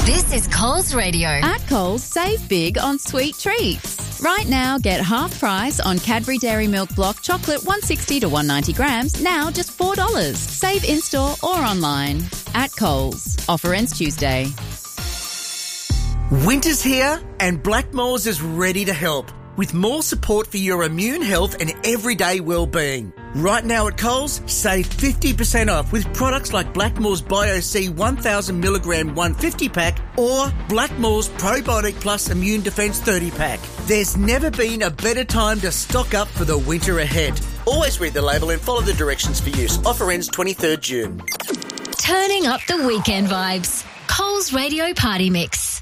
This is Coles Radio. At Coles, save big on sweet treats. Right now, get half price on Cadbury Dairy Milk Block Chocolate 160 to 190 grams, now just $4. Save in-store or online. At Coles. Offer ends Tuesday. Winter's here and Blackmores is ready to help with more support for your immune health and everyday well-being. Right now at Coles, save 50% off with products like Blackmores Bio-C 1000mg 150-pack or Blackmores Probiotic Plus Immune Defence 30-pack. There's never been a better time to stock up for the winter ahead. Always read the label and follow the directions for use. Offer ends 23rd June. Turning up the weekend vibes. Coles Radio Party Mix.